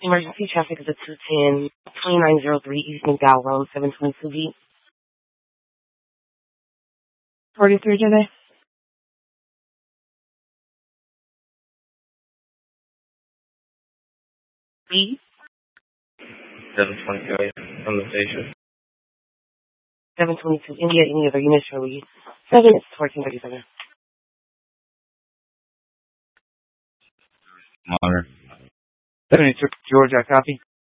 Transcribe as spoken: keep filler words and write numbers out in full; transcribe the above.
Emergency traffic is at two ten, twenty-nine oh three East McDowell Road, seven twenty-two B. forty-three today. B. seven twenty-two from the station. seven twenty-two India, any other units shall leave. seven is fourteen thirty-seven. Monitor. seventy-three Georgia, copy.